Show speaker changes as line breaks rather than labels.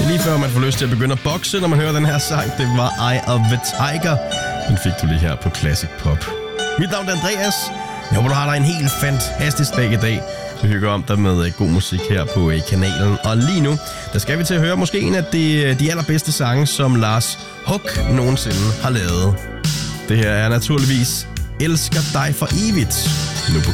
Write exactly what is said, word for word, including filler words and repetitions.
Lige før man får lyst til at begynde at bokse, når man hører den her sang, det var Eye of the Tiger. Den fik du lige her på Classic Pop. Mit navn er Andreas. Jeg håber, du har dig en helt fantastisk dag i dag. Vi hygger om dig med god musik her på kanalen. Og lige nu, der skal vi til at høre måske en af de, de allerbedste sange, som Lars Huck nogensinde har lavet. Det her er naturligvis Elsker dig for evigt. Nu på